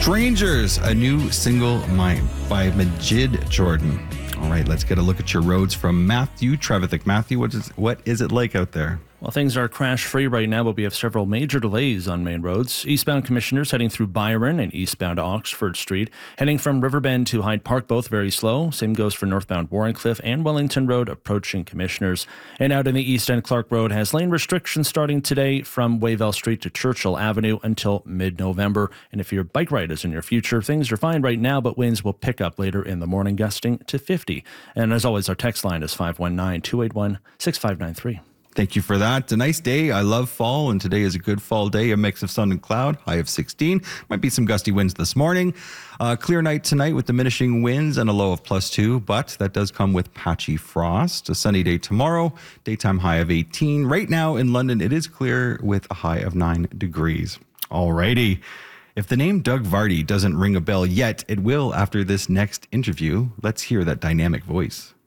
Strangers, a new single by Majid Jordan. All right, let's get a look at your roads from Matthew Trevithick. Matthew, what is it like out there? Well, things are crash-free right now, but we have several major delays on main roads. Eastbound Commissioners heading through Byron and eastbound Oxford Street. Heading from Riverbend to Hyde Park, both very slow. Same goes for northbound Warrencliffe and Wellington Road approaching Commissioners. And out in the east end, Clark Road has lane restrictions starting today from Wavell Street to Churchill Avenue until mid-November. And if your bike ride is in your future, things are fine right now, but winds will pick up later in the morning, gusting to 50. And as always, our text line is 519-281-6593. Thank you for that. A nice day. I love fall, and today is a good fall day. A mix of sun and cloud, high of 16. Might be some gusty winds this morning. Clear night tonight with diminishing winds and a low of +2, but that does come with patchy frost. A sunny day tomorrow, daytime high of 18. Right now in London, it is clear with a high of 9 degrees. Alrighty. If the name Doug Vardy doesn't ring a bell yet, it will after this next interview. Let's hear that dynamic voice.